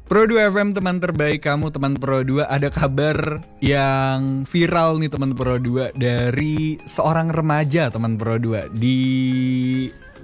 Pro 2 FM teman terbaik kamu, teman Pro 2. Ada kabar yang viral nih teman Pro 2 dari seorang remaja teman Pro 2 di